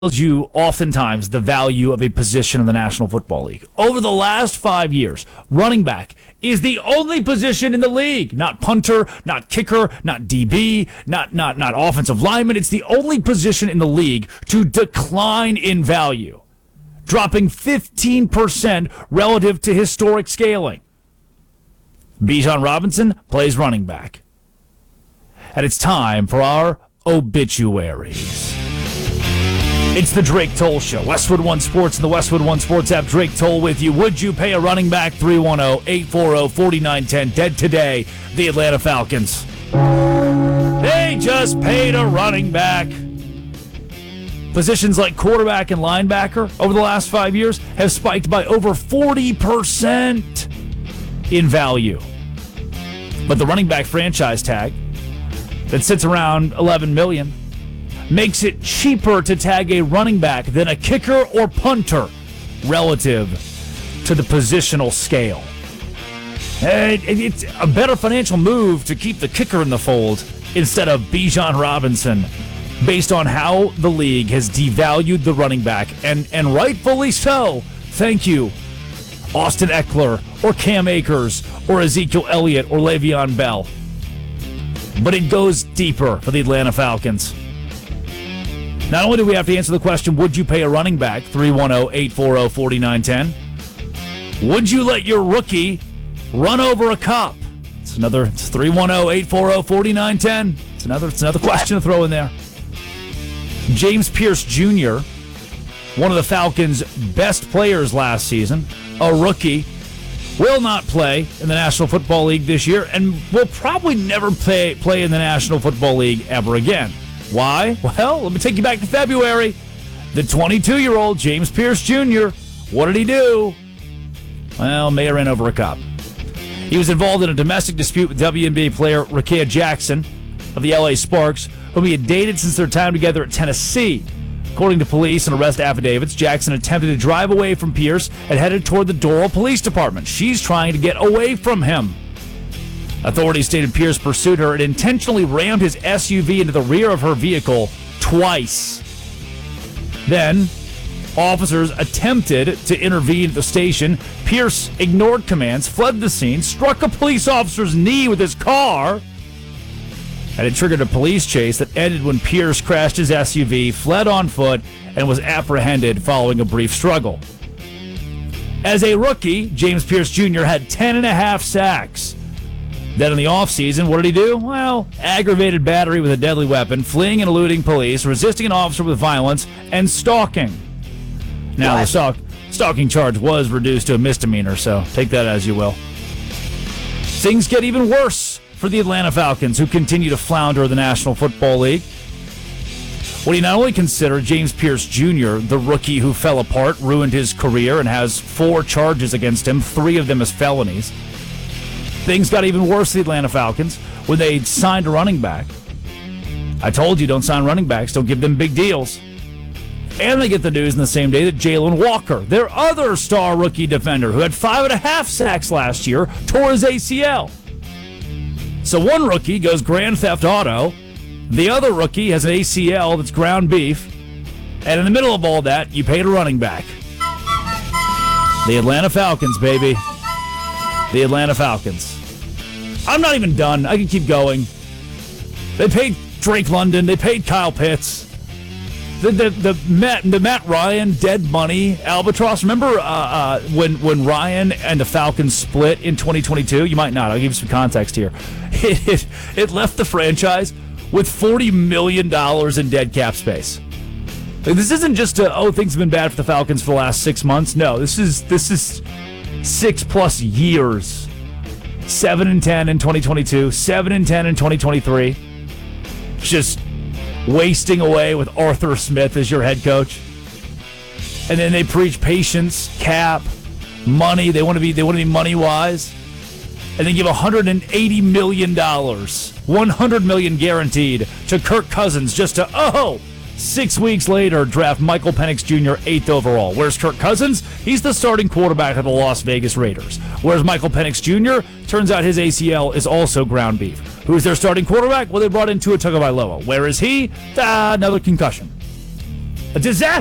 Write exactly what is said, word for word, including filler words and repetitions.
you oftentimes the value of a position in the National Football League. Over the last five years, running back is the only position in the league. Not punter, not kicker, not D B, not, not, not offensive lineman. It's the only position in the league to decline in value, dropping fifteen percent relative to historic scaling. Bijan Robinson plays running back. And it's time for our obituaries. It's the Drake Toll Show. Westwood One Sports and the Westwood One Sports app. Drake Toll with you. Would you pay a running back? three one zero, eight four zero, four nine one zero. Dead today, the Atlanta Falcons. They just paid a running back. Positions like quarterback and linebacker over the last five years have spiked by over forty percent in value. But the running back franchise tag that sits around eleven million dollars makes it cheaper to tag a running back than a kicker or punter relative to the positional scale. And it's a better financial move to keep the kicker in the fold instead of Bijan Robinson, based on how the league has devalued the running back, and, and rightfully so. Thank you, Austin Eckler or Cam Akers or Ezekiel Elliott or Le'Veon Bell. But it goes deeper for the Atlanta Falcons. Not only do we have to answer the question, would you pay a running back? three one zero, eight four zero, four nine one zero. Would you let your rookie run over a cop? It's another it's three one zero, eight four zero, four nine one zero. It's another it's another question to throw in there. James Pierce Junior, one of the Falcons' best players last season, a rookie, will not play in the National Football League this year and will probably never play play in the National Football League ever again. Why? Well, let me take you back to February. The twenty-two-year-old James Pierce Junior, what did he do? Well, may have ran over a cop. He was involved in a domestic dispute with W N B A player Rickea Jackson of the L A Sparks, whom he had dated since their time together at Tennessee. According to police and arrest affidavits, Jackson attempted to drive away from Pierce and headed toward the Doral Police Department. She's trying to get away from him. Authorities stated Pierce pursued her and intentionally rammed his S U V into the rear of her vehicle twice. Then, officers attempted to intervene at the station. Pierce ignored commands, fled the scene, struck a police officer's knee with his car, and it triggered a police chase that ended when Pierce crashed his S U V, fled on foot, and was apprehended following a brief struggle. As a rookie, James Pierce Junior had ten and a half sacks. Then in the offseason, what did he do? Well, aggravated battery with a deadly weapon, fleeing and eluding police, resisting an officer with violence, and stalking. Now, the stalk, stalking charge was reduced to a misdemeanor, so take that as you will. Things get even worse for the Atlanta Falcons, who continue to flounder in the National Football League. When you not only consider James Pierce Junior, the rookie who fell apart, ruined his career, and has four charges against him, three of them as felonies. Things got even worse for the Atlanta Falcons when they signed a running back. I told you, don't sign running backs. Don't give them big deals. And they get the news in the same day that Jalen Walker, their other star rookie defender, who had five and a half sacks last year, tore his A C L. So one rookie goes grand theft auto. The other rookie has an A C L that's ground beef. And in the middle of all that, you paid a running back. The Atlanta Falcons, baby. The Atlanta Falcons. I'm not even done. I can keep going. They paid Drake London. They paid Kyle Pitts. The the the Matt the Matt Ryan dead money albatross. Remember uh, uh, when when Ryan and the Falcons split in twenty twenty-two? You might not. I'll give you some context here. It it, it left the franchise with forty million dollars in dead cap space. Like, this isn't just a, oh, things have been bad for the Falcons for the last six months. No, this is this is. Six plus years. Seven and ten in twenty twenty-two. Seven and ten in twenty twenty-three. Just wasting away with Arthur Smith as your head coach. And then they preach patience, cap, money. They want to be they want to be money wise. And then give one hundred eighty million dollars, one hundred million dollars guaranteed to Kirk Cousins just to oh. Six weeks later, draft Michael Penix Junior eighth overall. Where's Kirk Cousins? He's the starting quarterback of the Las Vegas Raiders. Where's Michael Penix Junior? Turns out his A C L is also ground beef. Who's their starting quarterback? Well, they brought in Tua Tagovailoa. Where is he? Ah, another concussion. A disaster.